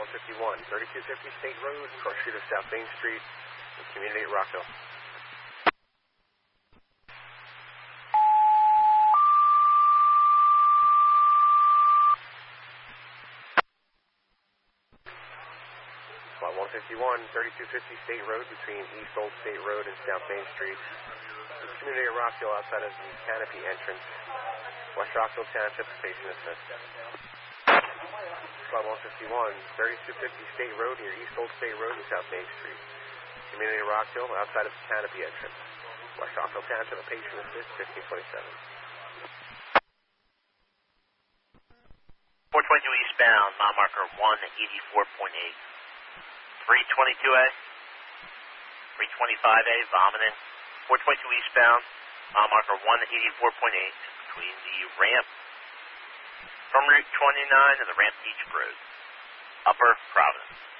151, 3250 State Road, cross street of South Main Street, in Community at Rockville. Spot 151, 3250 State Road, between East Old State Road and South Main Street, in Community at Rockville, outside of the Canopy entrance, West Rockville Township, station assist. Spot 151, 3250 State Road, near East Old State Road and South Main Street. Community of Rockville, outside of the Canopy entrance. West Rockville Township, patient assist, 1527. 422 eastbound, mile marker 184.8. 322A, 325A, vomiting. 422 eastbound, mile marker 184.8, between the ramp from Route 29 and the Ramp Beach Road, Upper Providence.